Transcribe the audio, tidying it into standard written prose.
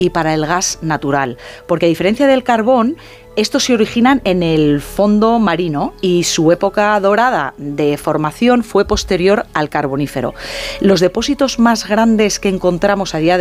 y para el gas natural, porque a diferencia del carbón, estos se originan en el fondo marino y su época dorada de formación fue posterior al Carbonífero. Los depósitos más grandes que encontramos a día de